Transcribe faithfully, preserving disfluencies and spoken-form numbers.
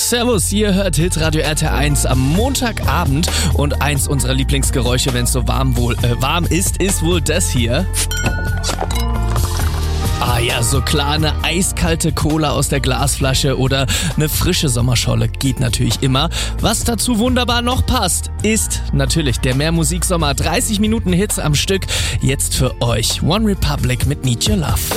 Servus, ihr hört Hitradio R T eins am Montagabend und eins unserer Lieblingsgeräusche, wenn es so warm, wohl, äh, warm ist, ist wohl das hier. Ah ja, so klar, eine eiskalte Cola aus der Glasflasche oder eine frische Sommerscholle geht natürlich immer. Was dazu wunderbar noch passt, ist natürlich der Mehrmusiksommer. dreißig Minuten Hits am Stück. Jetzt für euch One Republic mit Need Your Love.